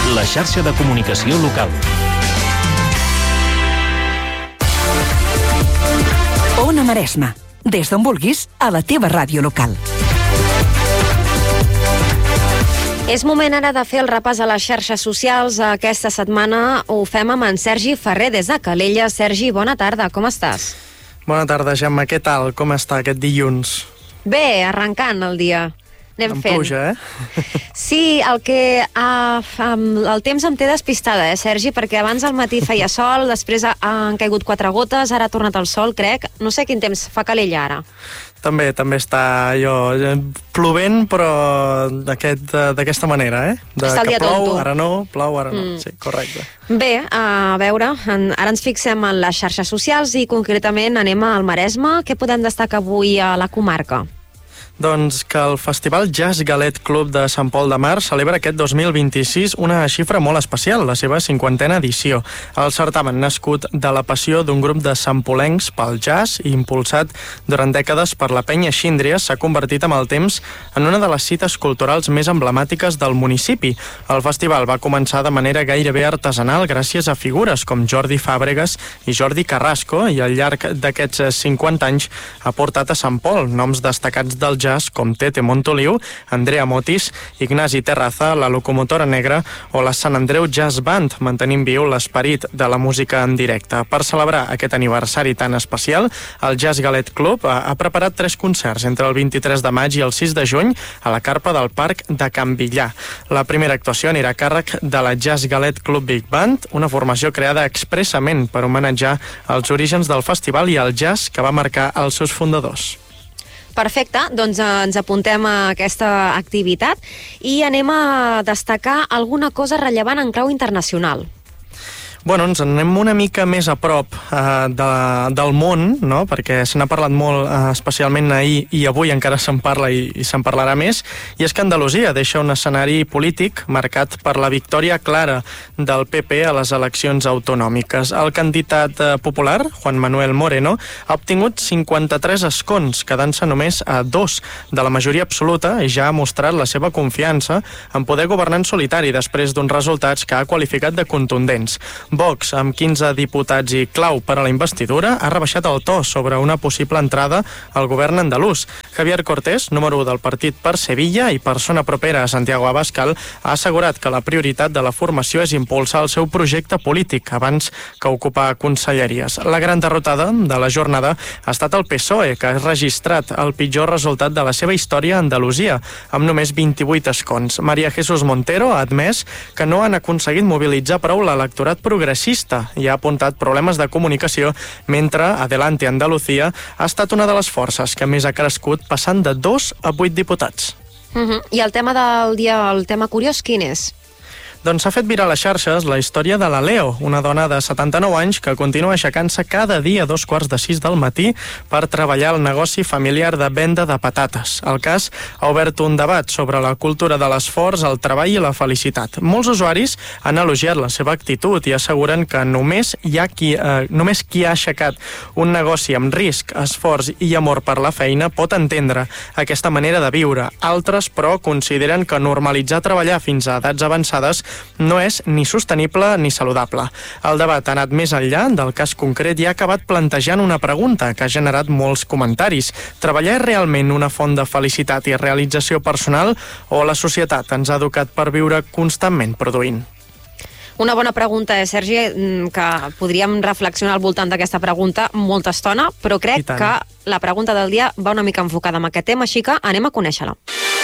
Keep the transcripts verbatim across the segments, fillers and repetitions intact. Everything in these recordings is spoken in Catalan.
la xarxa de comunicació local. Ona Maresma, des d'on vulguis, a la teva ràdio local. És moment ara de fer el repàs a les xarxes socials. Aquesta setmana ho fem amb en Sergi Ferrer des de Calella. Sergi, bona tarda, com estàs? Bona tarda, Gemma, què tal? Com està aquest dilluns? Bé, arrencant el dia. Anem amb fent. Pluja, eh? Sí, el que uh, el temps em té despistada, eh, Sergi, perquè abans al matí feia sol, després ha, han caigut quatre gotes, ara ha tornat el sol, crec. No sé quin temps fa Calella ara. També també està allò, plovent, però d'aquesta aquest, manera, eh? De està el dia que plou, tonto. ara no, plou, ara no. Mm. Sí, correcte. Bé, a veure, en, ara ens fixem en les xarxes socials i concretament anem al Maresme. Què podem destacar avui a la comarca? Doncs que el Festival Jazz Galet Club de Sant Pol de Mar celebra aquest dos mil vint-i-sis una xifra molt especial, la seva cinquantena edició. El certamen, nascut de la passió d'un grup de santpolencs pel jazz i impulsat durant dècades per la penya Xíndria, s'ha convertit amb el temps en una de les cites culturals més emblemàtiques del municipi. El festival va començar de manera gairebé artesanal gràcies a figures com Jordi Fàbregas i Jordi Carrasco, i al llarg d'aquests cinquanta anys ha portat a Sant Pol noms destacats del jazz com Tete Montoliu, Andrea Motis, Ignasi Terraza, la Locomotora Negra o la Sant Andreu Jazz Band, mantenint viu l'esperit de la música en directe. Per celebrar aquest aniversari tan especial, el Jazz Galet Club ha, ha preparat tres concerts entre el vint-i-tres de maig i el sis de juny a la carpa del Parc de Can Villà. La primera actuació anirà a càrrec de la Jazz Galet Club Big Band, una formació creada expressament per homenatjar els orígens del festival i el jazz que va marcar els seus fundadors. Perfecte, doncs ens apuntem a aquesta activitat i anem a destacar alguna cosa rellevant en clau internacional. Bueno, ens anem una mica més a prop eh, de, del món, no? Perquè se n'ha parlat molt, eh, especialment ahir i avui encara se'n parla i, i se'n parlarà més, i és que Andalusia deixa un escenari polític marcat per la victòria clara del P P a les eleccions autonòmiques. El candidat eh, popular, Juan Manuel Moreno, ha obtingut cinquanta-tres escons, quedant-se només a dos de la majoria absoluta, i ja ha mostrat la seva confiança en poder governar en solitari després d'uns resultats que ha qualificat de contundents. Vox, amb quinze diputats i clau per a la investidura, ha rebaixat el to sobre una possible entrada al govern andalús. Javier Cortés, número u del partit per Sevilla i persona propera a Santiago Abascal, ha assegurat que la prioritat de la formació és impulsar el seu projecte polític abans que ocupar conselleries. La gran derrotada de la jornada ha estat el P S O E, que ha registrat el pitjor resultat de la seva història a Andalusia, amb només vint-i-vuit escons. María Jesús Montero ha admès que no han aconseguit mobilitzar prou l'electorat progressista i ha apuntat problemes de comunicació, mentre Adelante Andalucía ha estat una de les forces que més ha crescut, passant de dos a vuit diputats. Uh-huh. I el tema del dia, el tema curiós, quin és? Doncs s'ha fet viral a les xarxes la història de la Leo, una dona de setanta-nou anys que continua aixecant-se cada dia a dos quarts de sis del matí per treballar al negoci familiar de venda de patates. El cas ha obert un debat sobre la cultura de l'esforç, el treball i la felicitat. Molts usuaris han elogiat la seva actitud i asseguren que només hi ha qui, eh, només qui ha aixecat un negoci amb risc, esforç i amor per la feina pot entendre aquesta manera de viure. Altres, però, consideren que normalitzar treballar fins a edats avançades no és ni sostenible ni saludable. El debat ha anat més enllà del cas concret i ha acabat plantejant una pregunta que ha generat molts comentaris. Treballar és realment una font de felicitat i realització personal o la societat ens ha educat per viure constantment produint? Una bona pregunta, eh, Sergi, que podríem reflexionar al voltant d'aquesta pregunta molta estona, però crec que la pregunta del dia va una mica enfocada amb aquest tema, així que anem a conèixer-la.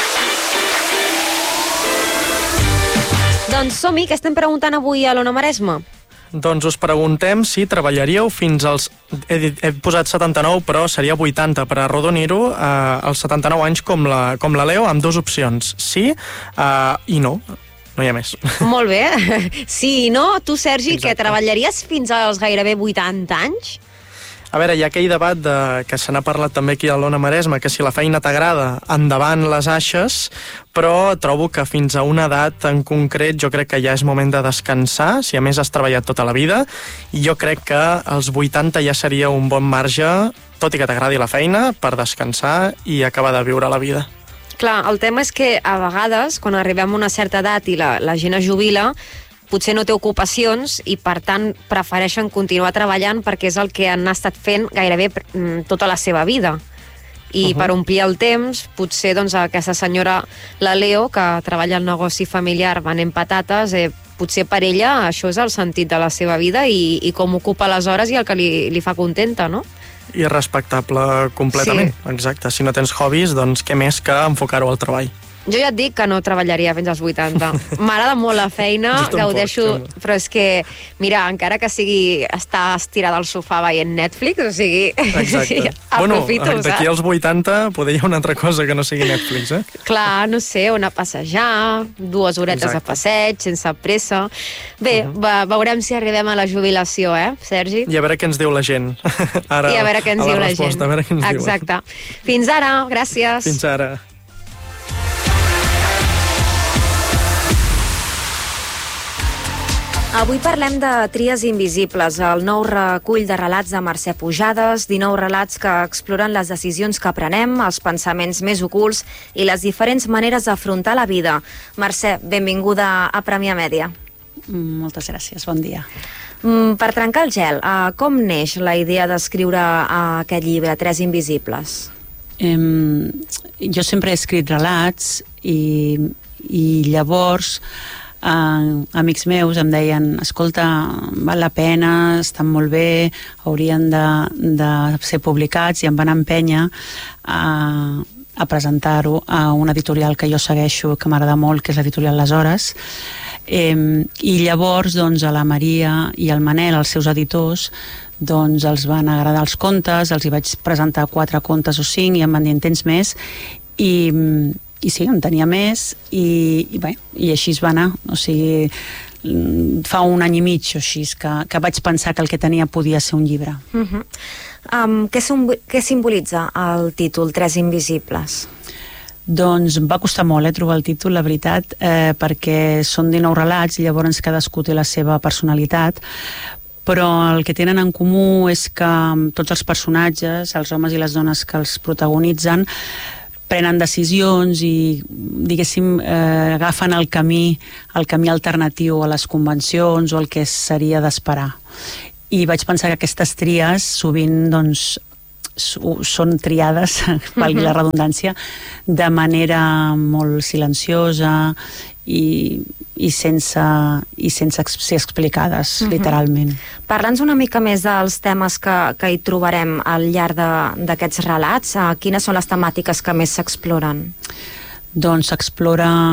Doncs som-hi, què estem preguntant avui a l'Ona Maresma? Doncs us preguntem si treballaríeu fins als... He, he posat setanta-nou, però seria vuitanta per arrodonir-ho, eh, als setanta-nou anys com la, com la Leo, amb dues opcions, sí eh, i no. No hi ha més. Molt bé. Sí i no. Tu, Sergi, Exacte. Que treballaries fins als gairebé vuitanta anys? A veure, hi ha aquell debat de, que se n'ha parlat també aquí a l'Ona Maresma, que si la feina t'agrada, endavant les aixes, però trobo que fins a una edat en concret jo crec que ja és moment de descansar, si a més has treballat tota la vida, i jo crec que als vuitanta ja seria un bon marge, tot i que t'agradi la feina, per descansar i acabar de viure la vida. Clar, el tema és que a vegades, quan arribem a una certa edat i la, la gent es jubila, potser no té ocupacions i, per tant, prefereixen continuar treballant perquè és el que han estat fent gairebé tota la seva vida. I uh-huh. per omplir el temps, potser doncs, aquesta senyora, la Leo, que treballa al negoci familiar venent patates, eh, potser per ella això és el sentit de la seva vida i, i com ocupa les hores i el que li, li fa contenta, no? I respectable completament, sí. Exacte. Si no tens hobbies, doncs què més que enfocar-ho al treball. Jo ja et dic que no treballaria fins als vuitanta. M'agrada molt la feina, gaudeixo, però és que, mira, encara que sigui estar estirada al sofà veient Netflix, o sigui, exacte. aprofito, bueno, d'aquí als vuitanta poder hi ha una altra cosa que no sigui Netflix, eh? Clar, no sé, on a passejar, dues horetes exacte. A passeig, sense pressa. Bé, uh -huh. veurem si arribem a la jubilació, eh, Sergi? I a veure què ens diu la gent. Ara, I a veure què ens diu la, la resposta, gent. A veure què ens exacte. Diuen. Fins ara, gràcies. Fins ara. Avui parlem de Tries invisibles, el nou recull de relats de Mercè Pujades, dinou relats que exploren les decisions que prenem, els pensaments més ocults i les diferents maneres d'afrontar la vida. Mercè, benvinguda a Premià Mèdia. Moltes gràcies, bon dia. Per trencar el gel, com neix la idea d'escriure aquest llibre, Tries invisibles? Um, jo sempre he escrit relats i, i llavors Uh, amics meus em deien, escolta, val la pena, estan molt bé, haurien de, de ser publicats, i em van empènyer a, a presentar-ho a una editorial que jo segueixo, que m'agrada molt, que és l'editorial Les Hores. Eh, i llavors doncs, a la Maria i al Manel, els seus editors, doncs els van agradar els contes, els hi vaig presentar quatre contes o cinc i em van dir, en tens més? I i sí, en tenia més i, i, bé, i així es va anar, o sigui, fa un any i mig o així que, que vaig pensar que el que tenia podia ser un llibre. Uh-huh. um, què, què simbolitza el títol Tries invisibles? Doncs em va costar molt eh, trobar el títol, la veritat, eh, perquè són dinou relats i llavors cadascú té la seva personalitat, però el que tenen en comú és que tots els personatges, els homes i les dones que els protagonitzen, prenen decisions i, diguéssim, eh, agafen el camí, el camí alternatiu a les convencions o el que seria d'esperar. I vaig pensar que aquestes tries sovint, doncs, són triades, valgui la redundància, de manera molt silenciosa i, i, sense, i sense ser explicades, uh-huh. literalment. Parla'ns una mica més dels temes que, que hi trobarem al llarg d'aquests relats. Quines són les temàtiques que més s'exploren? Doncs s'explora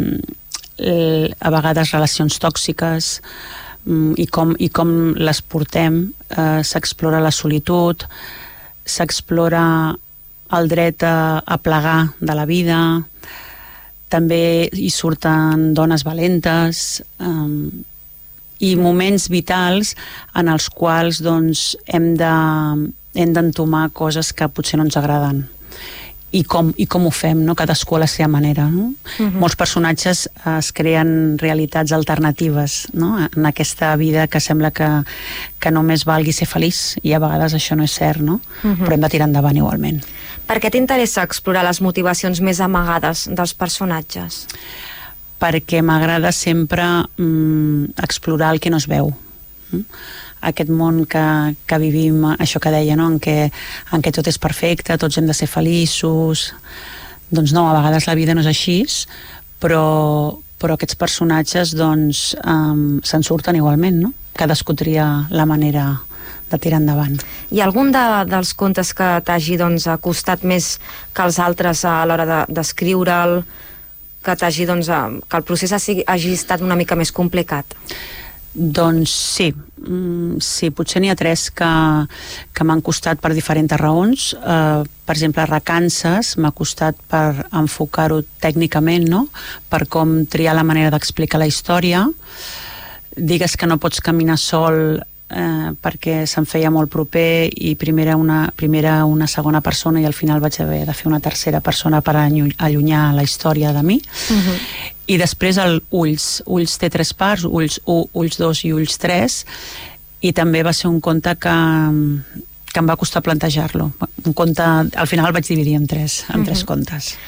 eh, a vegades relacions tòxiques i com, i com les portem, eh, s'explora la solitud, s'explora el dret a, a plegar de la vida, també hi surten dones valentes um, i moments vitals en els quals doncs, hem de, hem d'entomar coses que potser no ens agraden. I com, i com ho fem, no? Cadascú a la seva manera. No? Uh-huh. Molts personatges es creen realitats alternatives, no? En aquesta vida que sembla que, que només valgui ser feliç, i a vegades això no és cert, no? Uh-huh. Però hem de tirar endavant igualment. Per què t'interessa explorar les motivacions més amagades dels personatges? Perquè m'agrada sempre mm, explorar el que no es veu. Mm? Aquest món que, que vivim, això que deia, no? en, què, en què tot és perfecte, tots hem de ser feliços. Doncs no, a vegades la vida no és així, però, però aquests personatges doncs, um, se'n surten igualment, no? Cadascú tria la manera de tirar endavant. Hi ha algun de, dels contes que t'hagi doncs, costat més que els altres a l'hora d'escriure'l, que t'hagi, doncs, que el procés hagi, hagi estat una mica més complicat? Doncs sí, mm, sí, potser n'hi ha tres que, que m'han costat per diferents raons. Uh, per exemple, Recances m'ha costat per enfocar-ho tècnicament, no? Per com triar la manera d'explicar la història. Digues que no pots caminar sol eh, perquè se'm feia molt proper i primera una, primera una segona persona i al final vaig haver de fer una tercera persona per allunyar la història de mi. Uh-huh. I després el Ulls. Ulls té tres parts, Ulls u, Ulls dos i Ulls tres, i també va ser un conte que, que em va costar plantejar-lo. Un conte, al final el vaig dividir en tres, en uh-huh. tres contes.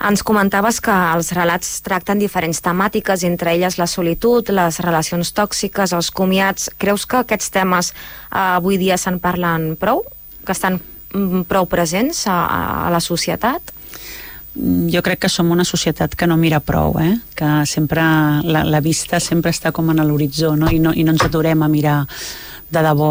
Ens comentaves que els relats tracten diferents temàtiques, entre elles la solitud, les relacions tòxiques, els comiats. Creus que aquests temes eh, avui dia se'n parlen prou? Que estan mm, prou presents a, a la societat? Jo crec que som una societat que no mira prou, eh? Que sempre la, la vista sempre està com en l'horitzó, no? I no, i no ens aturem a mirar de debò.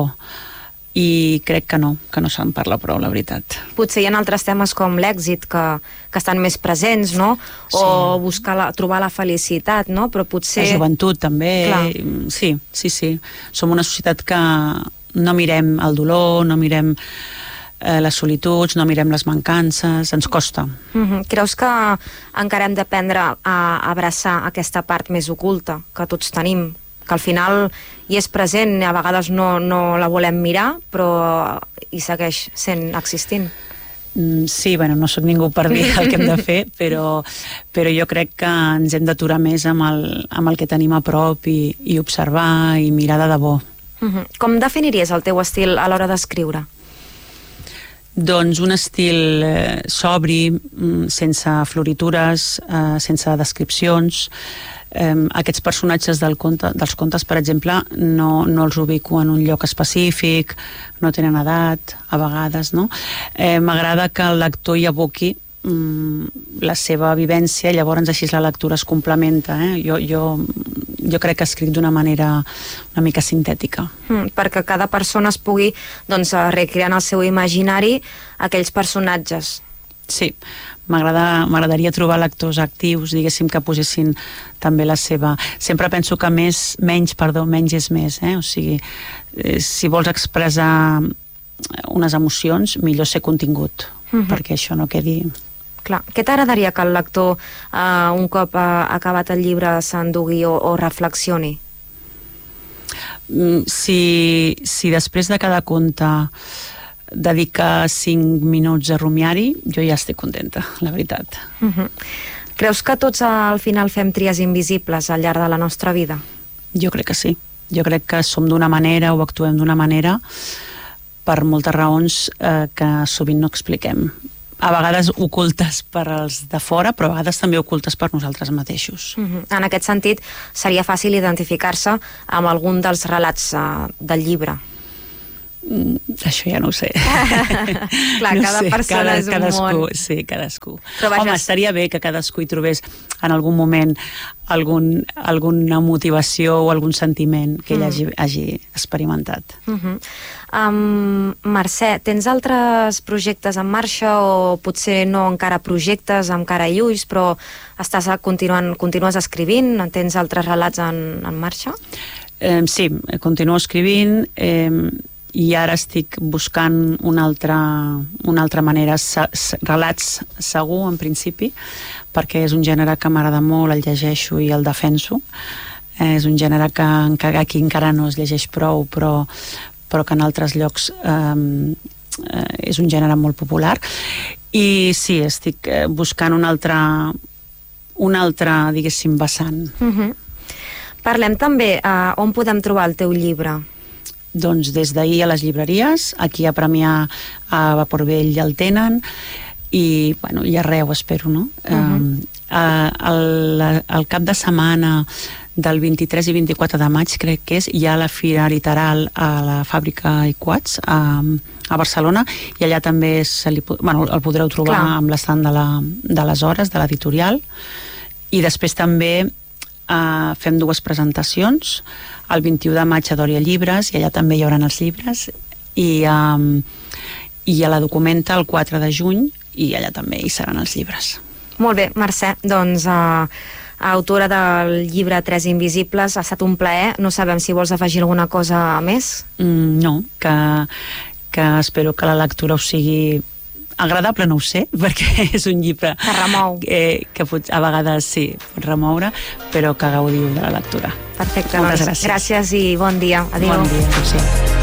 I crec que no, que no se'n parla prou, la veritat. Potser hi ha altres temes com l'èxit que, que estan més presents, no? O sí. buscar la, trobar la felicitat, no? Però potser... La joventut, també. Clar. Sí, sí, sí. Som una societat que no mirem el dolor, no mirem eh, les solituds, no mirem les mancances, ens costa. Mm-hmm. Creus que encara hem d'aprendre a abraçar aquesta part més oculta que tots tenim? Que al final hi és present, a vegades no, no la volem mirar, però hi segueix sent existint. Sí, bueno, no sóc ningú per dir el que hem de fer, però, però jo crec que ens hem d'aturar més amb el, amb el que tenim a prop i, i observar i mirar de debò. Uh-huh. Com definiries el teu estil a l'hora d'escriure? Doncs un estil eh, sobri, sense floritures, eh, sense descripcions. Eh, aquests personatges del conte, dels contes, per exemple, no, no els ubico en un lloc específic, no tenen edat, a vegades, no? Eh, M'agrada que el lector hi aboqui mm, la seva vivència, llavors així la lectura es complementa. Eh? Jo, jo, jo crec que escric d'una manera una mica sintètica. Mm, perquè cada persona es pugui doncs, recrear en el seu imaginari aquells personatges. Sí, m'agradaria trobar lectors actius, diguéssim, que posessin també la seva... Sempre penso que més, menys, perdó, menys és més, eh? O sigui, eh, si vols expressar unes emocions, millor ser contingut, uh-huh. perquè això no quedi... Clar. Què t'agradaria que el lector, eh, un cop ha acabat el llibre, s'endugui o, o reflexioni? Si, si després de cada conte dedica cinc minuts a rumiar-hi, jo ja estic contenta, la veritat. Uh-huh. Creus que tots al final fem tries invisibles al llarg de la nostra vida? Jo crec que sí. Jo crec que som d'una manera o actuem d'una manera per moltes raons eh, que sovint no expliquem. A vegades ocultes per als de fora, però a vegades també ocultes per nosaltres mateixos. Uh-huh. En aquest sentit, seria fàcil identificar-se amb algun dels relats uh, del llibre? Mm, això ja no ho sé. Clar, no cada sé, persona cada, és un cadascú, món. Sí, cadascú. Vaja... Home, estaria bé que cadascú hi trobés en algun moment algun, alguna motivació o algun sentiment que ell mm. hagi, hagi experimentat. Uh-huh. um, Mercè, tens altres projectes en marxa o potser no encara projectes amb cara i ulls, però estàs continuant, continues escrivint? Tens altres relats en, en marxa? Eh, sí, continuo escrivint... Eh, i ara estic buscant una altra, una altra manera, se, se, relats segur en principi, perquè és un gènere que m'agrada molt, el llegeixo i el defenso. Eh, és un gènere que, que aquí encara no es llegeix prou, però, però que en altres llocs eh, eh, és un gènere molt popular. I sí, estic buscant un altre, un altre diguéssim, vessant. Uh-huh. Parlem també uh, on podem trobar el teu llibre. Doncs des d'ahir a les llibreries, aquí a Premià, a Vaporvell el tenen, i, bueno, i arreu, espero, no? Uh-huh. Uh, el, el cap de setmana del vint-i-tres i vint-i-quatre de maig, crec que és, hi ha la Fira Literal a la Fàbrica i Quats, a, a Barcelona, i allà també se li, bueno, el podreu trobar Clar. Amb l'estant de, la, de les hores, de l'editorial, i després també Uh, fem dues presentacions, el vint-i-u de maig a Dòria Llibres, i allà també hi haurà els llibres, i, um, i a la Documenta el quatre de juny, i allà també hi seran els llibres. Molt bé, Mercè, doncs uh, autora del llibre Tres Invisibles, ha estat un plaer. No sabem si vols afegir alguna cosa més? Mm, no, que, que espero que la lectura us sigui agradable, no ho sé, perquè és un llibre que remou, eh, que pot, a vegades sí, pot remoure, però que gaudiu de la lectura. Perfecte, moltes doncs, gràcies. Gràcies i bon dia. Adéu. Bon dia, sí.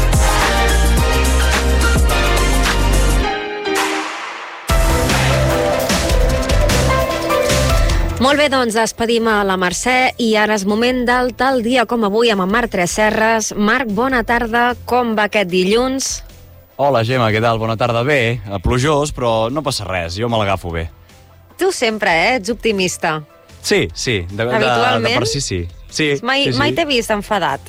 Molt bé, doncs despedim a la Mercè i ara és moment del tal dia com avui amb en Marc Tresserras. Marc, bona tarda, com va aquest dilluns? Hola, Gemma, què tal? Bona tarda. Bé, plujós, però no passa res, jo me l'agafo bé. Tu sempre, eh? Ets optimista. Sí, sí, de, de, Habitualment? de per si sí. sí Mai, sí, sí. mai t'he vist enfadat.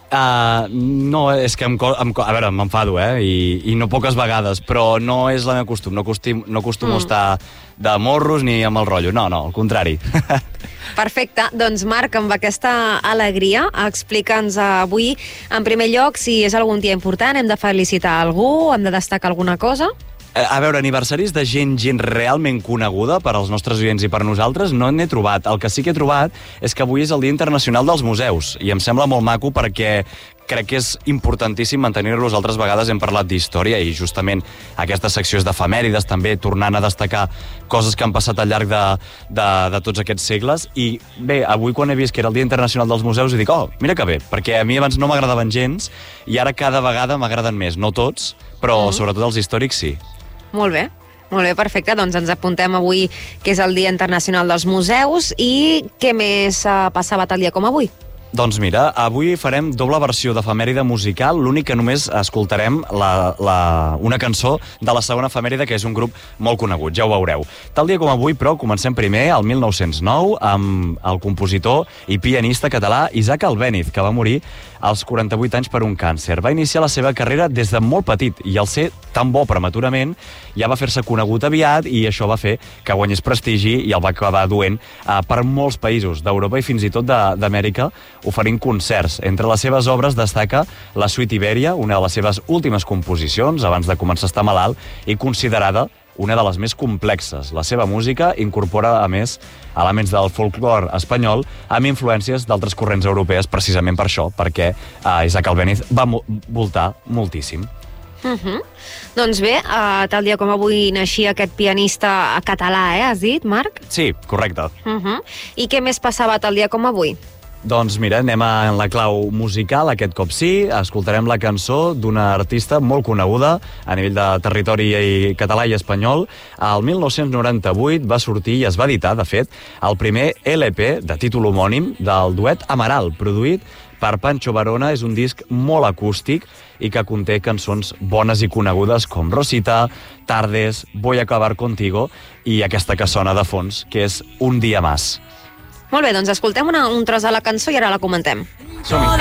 Uh, no, és que em, em, a veure, m'enfado, eh? I, I no poques vegades, però no és la meva costum. No, costum, no acostumo mm. estar de morros ni amb el rotllo. No, no, al contrari. Perfecte. Doncs, Marc, amb aquesta alegria, explica'ns avui, en primer lloc, si és algun dia important, hem de felicitar algú, hem de destacar alguna cosa? A veure, aniversaris de gent, gent realment coneguda per als nostres oients i per nosaltres no n'he trobat. El que sí que he trobat és que avui és el Dia Internacional dels Museus i em sembla molt maco perquè crec que és importantíssim mantenir-los. Altres vegades hem parlat d'història i justament aquesta secció és d'efemèrides, també tornant a destacar coses que han passat al llarg de, de, de tots aquests segles. I bé, avui quan he vist que era el Dia Internacional dels Museus he dit, oh, mira que bé, perquè a mi abans no m'agradaven gens i ara cada vegada m'agraden més. No tots, però mm. sobretot els històrics sí. Molt bé, molt bé, perfecte. Doncs ens apuntem avui que és el Dia Internacional dels Museus i què més ha passat tal dia com avui? Doncs mira, avui farem doble versió d'efemèride musical, l'únic que només escoltarem la, la, una cançó de la segona efemèride, que és un grup molt conegut, ja ho veureu. Tal dia com avui, però, comencem primer, al mil nou-cents nou, amb el compositor i pianista català Isaac Albéniz, que va morir als quaranta-vuit anys per un càncer. Va iniciar la seva carrera des de molt petit i al ser tan bo prematurament ja va fer-se conegut aviat i això va fer que guanyés prestigi i el va acabar duent eh, per molts països d'Europa i fins i tot d'Amèrica, oferint concerts. Entre les seves obres destaca la Suite Ibèria, una de les seves últimes composicions abans de començar a estar malalt i considerada una de les més complexes. La seva música incorpora, a més, elements del folklore espanyol amb influències d'altres corrents europees, precisament per això, perquè eh, Isaac Albéniz va voltar moltíssim. Uh -huh. Doncs bé, uh, tal dia com avui naixia aquest pianista català, eh? Has dit, Marc? Sí, correcte. Uh -huh. I què més passava tal dia com avui? Doncs mira, anem a, en la clau musical, aquest cop sí. Escoltarem la cançó d'una artista molt coneguda a nivell de territori i català i espanyol. El mil nou-cents noranta-vuit va sortir i es va editar, de fet, el primer L P de títol homònim del duet Amaral, produït per Pancho Varona. És un disc molt acústic i que conté cançons bones i conegudes com Rosita, Tardes, Voy a acabar contigo i aquesta que sona de fons, que és Un dia más. Molt bé, doncs escoltem una, un tros de la cançó i ara la comentem. Som-hi.